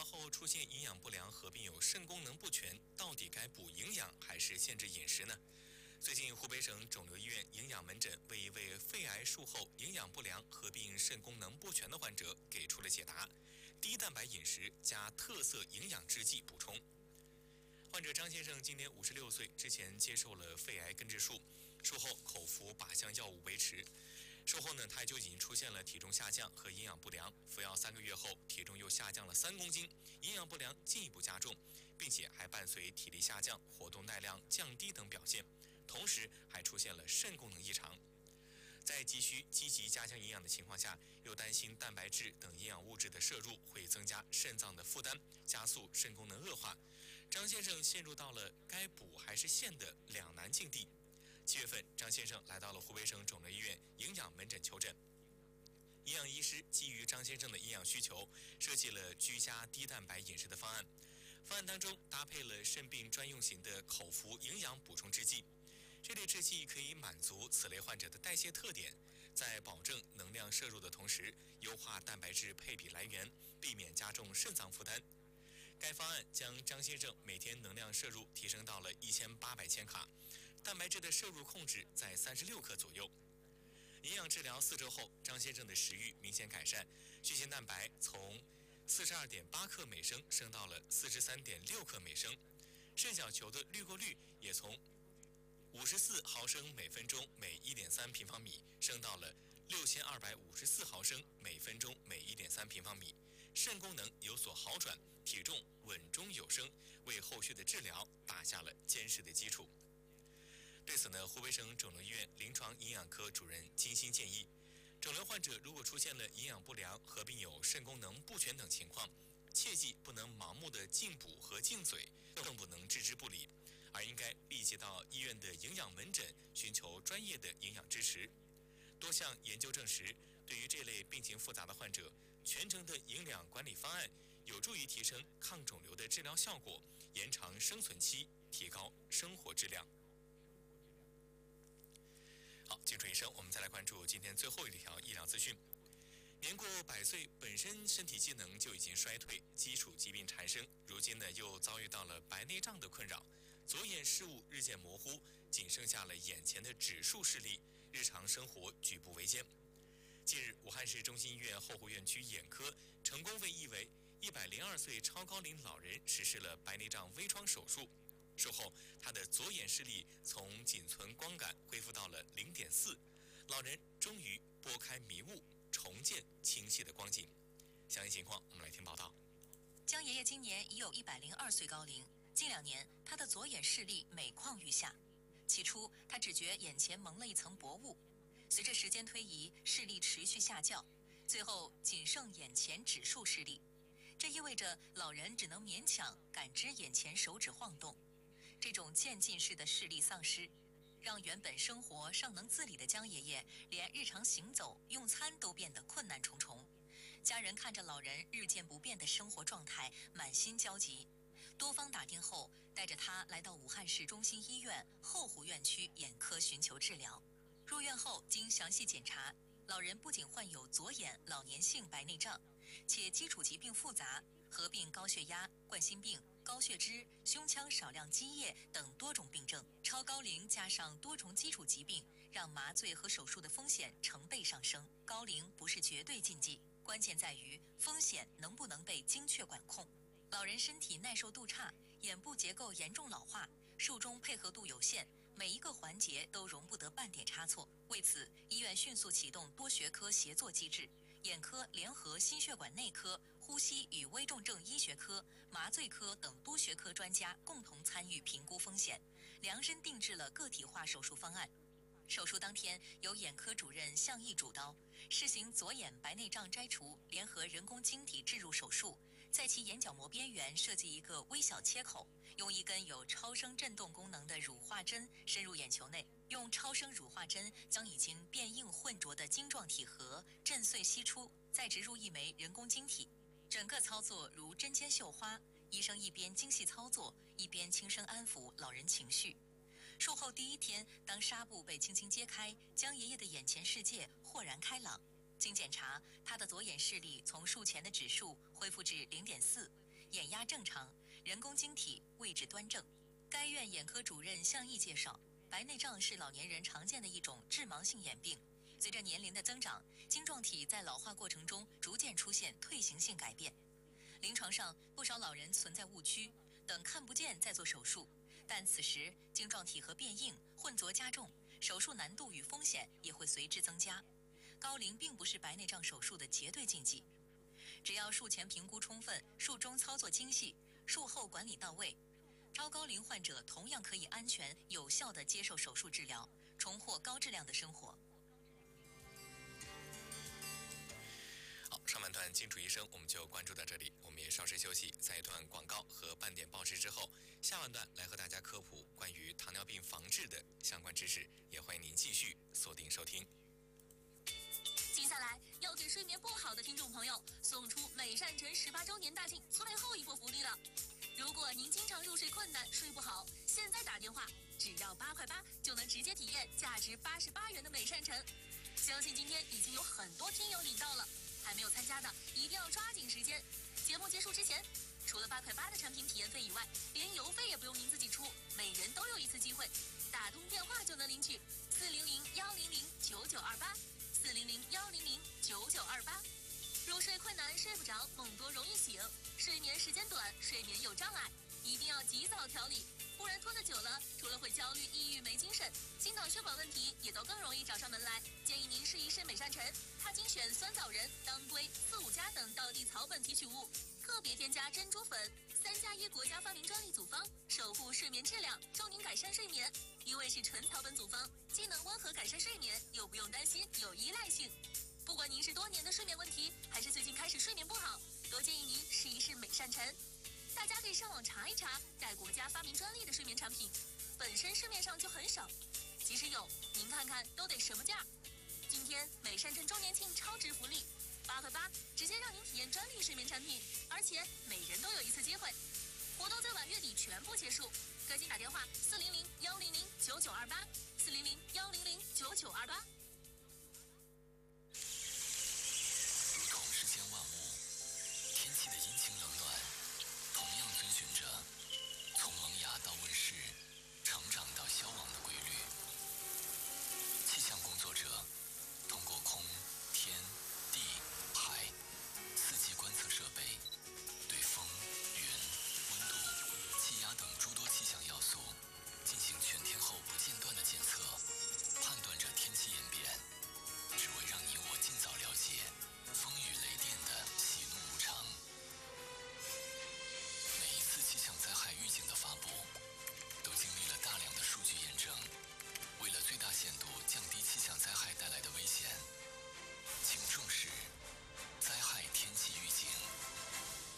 后出现营养不良，合并有肾功能不全，到底该补营养还是限制饮食呢？最近，湖北省肿瘤医院营养门诊为一位肺癌术后营养不良合并肾功能不全的患者给出了解答：低蛋白饮食加特色营养制剂补充。患者张先生今年56岁，之前接受了肺癌根治术，术后口服靶向药物维持。术后呢，他就已经出现了体重下降和营养不良，服药3个月后，体重又下降了3公斤，营养不良进一步加重，并且还伴随体力下降、活动耐量降低等表现，同时还出现了肾功能异常。在急需积极加强营养的情况下，又担心蛋白质等营养物质的摄入会增加肾脏的负担，加速肾功能恶化。张先生陷入到了该补还是限的两难境地。7月份，张先生来到了湖北省肿瘤医院营养门诊求诊。营养医师基于张先生的营养需求，设计了居家低蛋白饮食的方案。方案当中搭配了肾病专用型的口服营养补充制剂。这类制剂可以满足此类患者的代谢特点，在保证能量摄入的同时，优化蛋白质配比来源，避免加重肾脏负担。该方案将张先生每天能量摄入提升到了1800千卡，蛋白质的摄入控制在36克左右。营养治疗4周后，张先生的食欲明显改善，血清蛋白从42.8克每升升到了43.6克每升，肾小球的滤过率也从54毫升每分钟每 1.3平方米升到了6254毫升每分钟每 1.3平方米，肾功能有所好转，体重稳中有升，为后续的治疗打下了坚实的基础。对此呢，湖北省肿瘤医院临床营养科主任金鑫建议，肿瘤患者如果出现了营养不良，合并有肾功能不全等情况，切记不能盲目的净补和净嘴，更不能置之不理，而应该立即到医院的营养门诊寻求专业的营养支持。多项研究证实，对于这类病情复杂的患者，全程的营养管理方案有助于提升抗肿瘤的治疗效果，延长生存期，提高生活质量。好，精准一生，我们再来关注今天最后一条医疗资讯。年过100岁，本身身体机能就已经衰退，基础疾病缠身，如今呢又遭遇到了白内障的困扰，左眼视物日渐模糊，仅剩下了眼前的指数视力，日常生活举步维艰。近日，武汉市中心医院后湖院区眼科成功为一位102岁超高龄老人实施了白内障微创手术。术后，他的左眼视力从仅存光感恢复到了0.4，老人终于拨开迷雾，重见清晰的光景。详细情况，我们来听报道。 江爷爷今年已有102岁高龄，近2年他的左眼视力每况愈下。起初，他只觉眼前蒙了一层薄雾，随着时间推移，视力持续下降，最后仅剩眼前指数视力。这意味着老人只能勉强感知眼前手指晃动。这种渐进式的视力丧失，让原本生活尚能自理的江爷爷，连日常行走、用餐都变得困难重重。家人看着老人日渐不便的生活状态，满心焦急。多方打听后，带着他来到武汉市中心医院后湖院区眼科寻求治疗。入院后，经详细检查，老人不仅患有左眼老年性白内障，且基础疾病复杂，合并高血压、冠心病、高血脂、胸腔少量积液等多种病症，超高龄加上多重基础疾病，让麻醉和手术的风险成倍上升。高龄不是绝对禁忌，关键在于风险能不能被精确管控。老人身体耐受度差，眼部结构严重老化，术中配合度有限，每一个环节都容不得半点差错。为此，医院迅速启动多学科协作机制，眼科联合心血管内科、呼吸与危重症医学科、麻醉科等多学科专家共同参与评估风险，量身定制了个体化手术方案。手术当天，由眼科主任向义主刀，试行左眼白内障摘除联合人工晶体置入手术，在其眼角膜边缘设计一个微小切口，用一根有超声振动功能的乳化针深入眼球内，用超声乳化针将已经变硬混浊的晶状体核震碎析出，再植入一枚人工晶体。整个操作如针尖绣花，医生一边精细操作，一边轻声安抚老人情绪。术后第1天，当纱布被轻轻揭开，江爷爷的眼前世界豁然开朗。经检查，他的左眼视力从术前的指数恢复至0.4， 眼压正常，人工晶体位置端正。该院眼科主任向毅介绍，白内障是老年人常见的一种致盲性眼病。随着年龄的增长，晶状体在老化过程中逐渐出现退行性改变。临床上，不少老人存在误区，等看不见再做手术，但此时晶状体和变硬、混浊加重，手术难度与风险也会随之增加。高龄并不是白内障手术的绝对禁忌，只要术前评估充分，术中操作精细，术后管理到位，超高龄患者同样可以安全有效地接受手术治疗，重获高质量的生活。 好，上半段金主医生我们就关注到这里，我们也稍事休息，在一段广告和半点报时之后，下半段来和大家科普关于糖尿病防治的相关知识，也欢迎您继续锁定收听。 接下来要给睡眠不好的听众朋友送出美善辰18周年大庆最后一波福利了。如果您经常入睡困难、睡不好，现在打电话只要8块8就能直接体验价值88元的美善辰。相信今天已经有很多听友领到了，还没有参加的一定要抓紧时间。节目结束之前，除了8块8的产品体验费以外，连邮费也不用您自己出，每人都有一次机会，打通电话就能领取400-100-9928，400-100-9928。入睡困难、睡不着、梦多容易醒，睡眠时间短、睡眠有障碍，一定要及早调理，不然拖得久了，除了会焦虑、抑郁、没精神，心脑血管问题也都更容易找上门来。建议您试一试美善辰，它精选酸枣仁、当归、四五加等道地草本提取物，特别添加珍珠粉，3+1国家发明专利组方，守护睡眠质量，助您改善睡眠。因为是纯草本组方，既能温和改善睡眠，又不用担心有依赖性。不管您是多年的睡眠问题，还是最近开始睡眠不好，都建议您试一试美善辰。大家可以上网查一查带国家发明专利的睡眠产品，本身市面上就很少，即使有，您看看都得什么价？今天美善辰周年庆超值福利，8块8直接让您体验专利睡眠产品，而且每人都有一次机会。活动在晚月底全部结束，赶紧打电话400-100-9928，400-100-9928。